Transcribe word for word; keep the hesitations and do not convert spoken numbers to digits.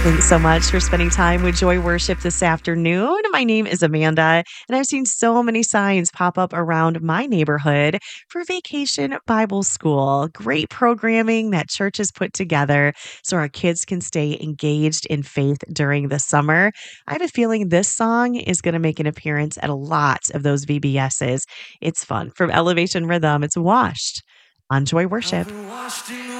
Thanks so much for spending time with Joy Worship this afternoon. My name is Amanda, and I've seen so many signs pop up around my neighborhood for Vacation Bible School. Great programming that churches put together so our kids can stay engaged in faith during the summer. I have a feeling this song is going to make an appearance at a lot of those V B Ss. It's fun. From Elevation Rhythm, it's Washed on Joy I've Worship. been washed in